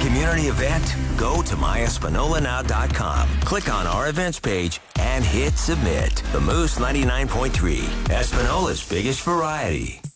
community event? Go to myespinolanow.com, click on our events page, and hit submit. The Moose 99.3, Espinola's biggest variety.